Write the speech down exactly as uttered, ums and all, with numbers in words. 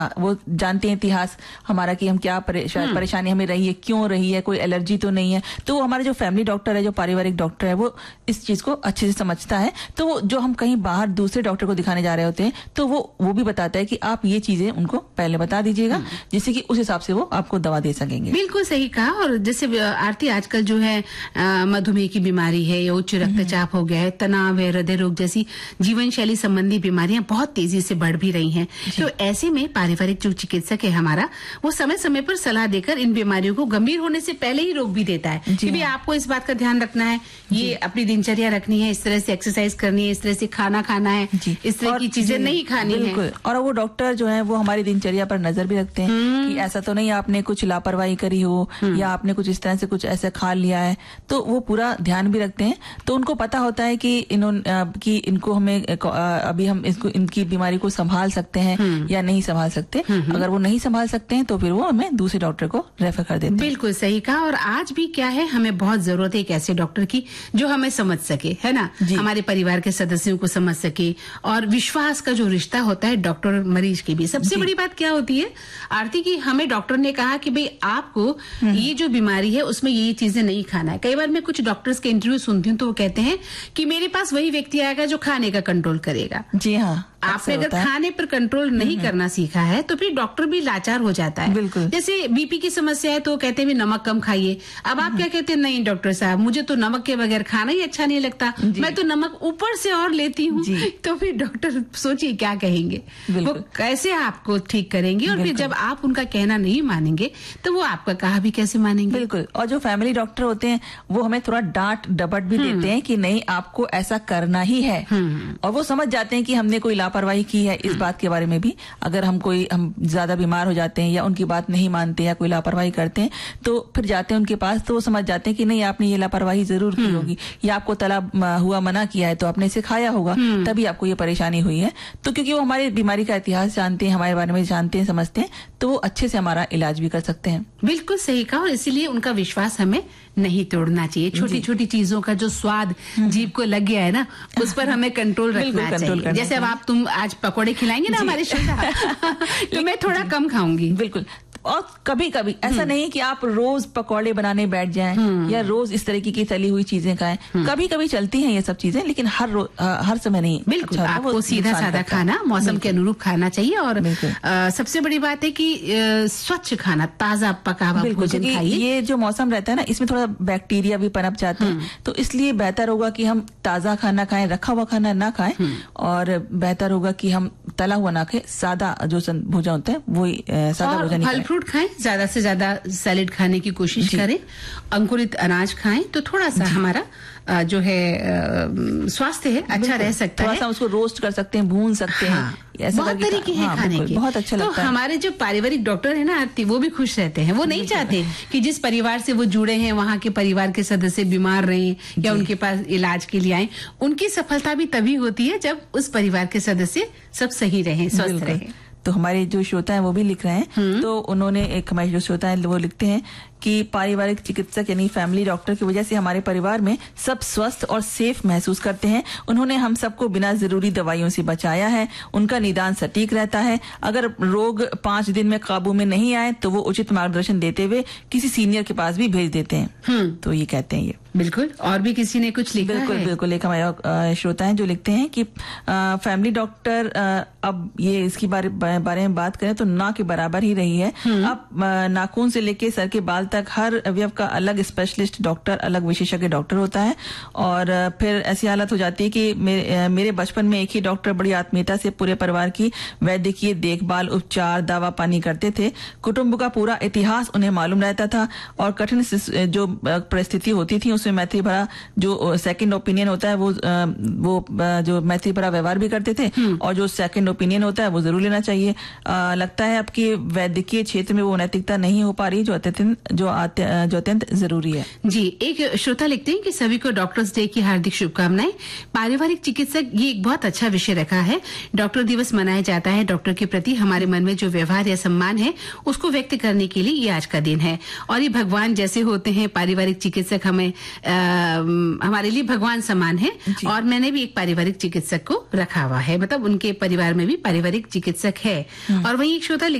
वो जानते हैं इतिहास हमारा कि हम क्या परेशा, परेशानी हमें रही है, क्यों रही है, कोई एलर्जी तो नहीं है। तो वो हमारा जो फैमिली डॉक्टर है, जो पारिवारिक डॉक्टर है, वो इस चीज को अच्छे से समझता है। तो वो जो हम कहीं बाहर दूसरे डॉक्टर को दिखाने जा रहे होते हैं तो वो वो भी बताता है कि आप ये चीजें उनको पहले बता दीजिएगा, जिससे कि उस हिसाब से वो आपको दवा दे सकेंगे। बिल्कुल सही कहा। और जैसे आरती आजकल जो है मधुमेह की बीमारी है या उच्च रक्तचाप हो गया है, तनाव है, हृदय रोग जैसी जीवन शैली संबंधी बीमारियां बहुत तेजी से बढ़ भी रही हैं। तो ऐसे में पारिवारिक जो चिकित्सक है हमारा, वो समय समय पर सलाह देकर इन बीमारियों को गंभीर होने से पहले ही रोक भी देता है कि भाई आपको इस बात का ध्यान रखना है, ये अपनी दिनचर्या रखनी है, इस तरह से एक्सरसाइज करनी है, इस तरह से खाना खाना है, इस तरह की चीजें नहीं खानी है। और वो डॉक्टर जो है वो हमारी दिनचर्या पर नजर भी रखते हैं कि ऐसा तो नहीं आपने कुछ लापरवाही करी हो या आपने कुछ इस तरह से कुछ ऐसा खा लिया है, तो वो पूरा ध्यान भी रखते हैं। तो उनको पता होता है कि इन्होंने कि इनको हमें अभी हम इसको इनकी बीमारी को संभाल सकते हैं या नहीं संभाल सकते। अगर वो नहीं संभाल सकते हैं तो फिर वो हमें दूसरे डॉक्टर को रेफर कर देते हैं। बिल्कुल सही कहा। और आज भी क्या है, हमें बहुत जरूरत है एक ऐसे डॉक्टर की जो हमें समझ सके, है ना, हमारे परिवार के सदस्यों को समझ सके। और विश्वास का जो रिश्ता होता है डॉक्टर और मरीज के भी, सबसे बड़ी बात क्या होती है आरती की, हमें डॉक्टर ने कहा कि भाई आपको ये जो बीमारी है उसमें ये चीजें नहीं खाना है। कई बार मैं कुछ डॉक्टर्स के इंटरव्यू सुनती हूँ तो वो कहते हैं कि मेरे पास वही व्यक्ति आएगा जो खाने का कंट्रोल करेगा। जी हाँ, आपने अगर खाने पर कंट्रोल नहीं करना सीखा है तो फिर डॉक्टर भी लाचार हो जाता है। बिल्कुल। जैसे बीपी की समस्या है तो कहते हैं भी नमक कम खाइए। अब आप क्या कहते हैं, नहीं डॉक्टर साहब मुझे तो नमक के बगैर खाना ही अच्छा नहीं लगता, मैं तो नमक ऊपर से और लेती हूँ। तो फिर डॉक्टर सोचिए क्या कहेंगे, वो कैसे आपको ठीक करेंगे। और फिर जब आप उनका कहना नहीं मानेंगे तो वो आपका कहा भी कैसे मानेंगे। बिल्कुल। और जो फैमिली डॉक्टर होते हैं वो हमें थोड़ा डांट डपट भी देते हैं कि नहीं आपको ऐसा करना ही है, और वो समझ जाते हैं कि हमने कोई लापरवाही की है। इस बात के बारे में भी अगर हम कोई हम ज्यादा बीमार हो जाते हैं या उनकी बात नहीं मानते या कोई लापरवाही करते हैं तो फिर जाते हैं उनके पास, तो वो समझ जाते हैं कि नहीं आपने ये लापरवाही जरूर की होगी, या आपको तला हुआ मना किया है तो आपने इसे खाया होगा तभी आपको ये परेशानी हुई है। तो क्योंकि वो हमारी बीमारी का इतिहास जानते हैं, हमारे बारे में जानते हैं, समझते हैं, तो वो अच्छे से हमारा इलाज भी कर सकते हैं। बिल्कुल सही कहा। और इसीलिए उनका विश्वास हमें नहीं तोड़ना चाहिए। छोटी छोटी चीजों का जो स्वाद जीभ को लग गया है ना, उस पर हमें कंट्रोल रखना चाहिए। जैसे अब आप तुम आज पकौड़े खिलाएंगे ना हमारे शहर तो मैं थोड़ा कम खाऊंगी। बिल्कुल। और कभी कभी ऐसा नहीं कि आप रोज पकौड़े बनाने बैठ जाएं या रोज इस तरीके की तली हुई चीजें खाएं। कभी कभी चलती हैं ये सब चीजें, लेकिन हर रोज हर समय नहीं। बिल्कुल। अच्छा, आपको सीधा साधा खाना, मौसम के अनुरूप खाना चाहिए। और आ, सबसे बड़ी बात है कि आ, स्वच्छ खाना, ताजा पका हुआ भोजन खाइए। ये जो मौसम रहता है ना, इसमें थोड़ा बैक्टीरिया भी पनप जाते हैं, तो इसलिए बेहतर होगा कि हम ताजा खाना खाएं, रखा हुआ खाना ना खाएं। और बेहतर होगा कि हम तला हुआ ना खाएं, सादा जो भोजन होता है वही सादा भोजन खाएं। फ्रूट खाएं, ज्यादा से ज्यादा सैलेड खाने की कोशिश करें, अंकुरित अनाज खाएं, तो थोड़ा सा हमारा जो है स्वास्थ्य है अच्छा रह सकता है। थोड़ा सा उसको रोस्ट कर सकते हैं, भून सकते हैं। हाँ, ऐसा बहुत तरीके हैं खाने के, बहुत अच्छा लगता है। तो हमारे जो पारिवारिक डॉक्टर है ना आरती, वो भी खुश रहते हैं। वो नहीं चाहते कि जिस परिवार से वो जुड़े हैं वहाँ के परिवार के सदस्य बीमार रहे या उनके पास इलाज के लिए आए। उनकी सफलता भी तभी होती है जब उस परिवार के सदस्य सब सही रहे, स्वस्थ रहे। तो हमारे जो श्रोता है वो भी लिख रहे हैं, तो उन्होंने एक हमारे जो श्रोता है वो लिखते हैं कि पारिवारिक चिकित्सक यानी फैमिली डॉक्टर की वजह से हमारे परिवार में सब स्वस्थ और सेफ महसूस करते हैं। उन्होंने हम सबको बिना जरूरी दवाइयों से बचाया है, उनका निदान सटीक रहता है। अगर रोग पांच दिन में काबू में नहीं आए तो वो उचित मार्गदर्शन देते हुए किसी सीनियर के पास भी भेज देते हैं। तो ये कहते हैं ये। बिल्कुल। और भी किसी ने कुछ लिखा बिल्कुल है? बिल्कुल। एक हमारे श्रोता हैं जो लिखते हैं कि आ, फैमिली डॉक्टर आ, अब ये इसकी बारे, बारे में बात करें तो ना के बराबर ही रही है। अब नाखून से लेके सर के बाल तक हर अवयव का अलग स्पेशलिस्ट डॉक्टर, अलग विशेषज्ञ डॉक्टर होता है। और फिर ऐसी हालत हो जाती है कि मेरे, मेरे बचपन में एक ही डॉक्टर बड़ी आत्मीयता से पूरे परिवार की वैद्यकीय देखभाल, उपचार, दवा पानी करते थे। कुटुंब का पूरा इतिहास उन्हें मालूम रहता था और कठिन जो परिस्थिति होती थी उसमें मैत्री भरा जो सेकंड ओपिनियन होता है वो वो जो मैत्री भरा व्यवहार भी करते थे, और जो सेकंड ओपिनियन होता है वो जरूर लेना चाहिए। आ, लगता है आपकी वैद्यकीय क्षेत्र में वो नैतिकता नहीं हो पा रही जो अत्यंत जो आत्य- जो अत्यंत जरूरी है। जी, एक श्रोता लिखते हैं कि सभी को डॉक्टर्स डे की हार्दिक शुभकामनाएं। पारिवारिक चिकित्सक, ये एक बहुत अच्छा विषय रखा है। डॉक्टर दिवस मनाया जाता है। डॉक्टर के प्रति हमारे मन में जो व्यवहार या सम्मान है उसको व्यक्त करने के लिए ये आज का दिन है। और ये भगवान जैसे होते हैं, पारिवारिक चिकित्सक हमें आ, हमारे लिए भगवान समान है। और मैंने भी एक पारिवारिक चिकित्सक को रखा हुआ है, मतलब उनके परिवार में भी पारिवारिक चिकित्सक है। और वहीं एक श्रोता